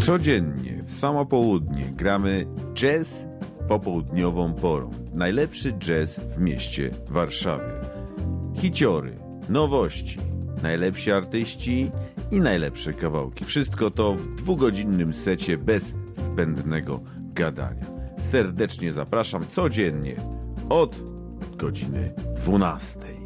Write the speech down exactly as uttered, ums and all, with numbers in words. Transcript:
Codziennie w samo południe gramy jazz popołudniową porą. Najlepszy jazz w mieście Warszawie. Hiciory, nowości, najlepsi artyści i najlepsze kawałki. Wszystko to w dwugodzinnym secie bez zbędnego gadania. Serdecznie zapraszam codziennie od godziny dwunastej.